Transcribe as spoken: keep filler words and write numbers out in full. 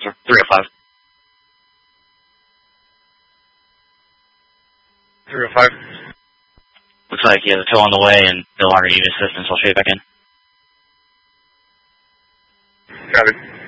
three oh five. three oh five. Looks like he has a tow on the way and no longer need assistance. I'll show you back in. Got it.